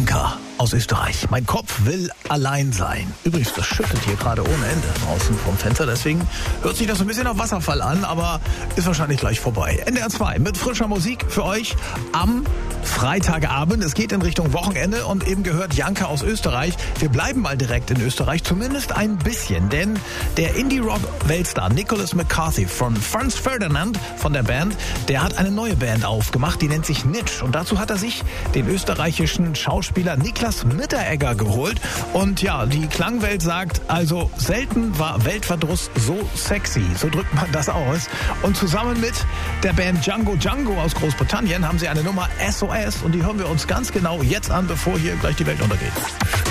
Janka aus Österreich. Mein Kopf will allein sein. Übrigens, das schüttet hier gerade ohne Ende draußen vom Fenster. Deswegen hört sich das so ein bisschen auf Wasserfall an, aber ist wahrscheinlich gleich vorbei. NDR 2 mit frischer Musik für euch am Freitagabend. Es geht in Richtung Wochenende und eben gehört Janka aus Österreich. Wir bleiben mal direkt in Österreich, zumindest ein bisschen, denn der Indie-Rock-Weltstar Nicholas McCarthy von Franz Ferdinand von der Band, der hat eine neue Band aufgemacht, die nennt sich Nitsch. Und dazu hat er sich den österreichischen Schauspieler Niklas Mitteregger geholt. Und ja, die Klangwelt sagt, also selten war Weltverdruss so sexy. So drückt man das aus. Und zusammen mit der Band Django Django aus Großbritannien haben sie eine Nummer SOS und die hören wir uns ganz genau jetzt an, bevor hier gleich die Welt untergeht.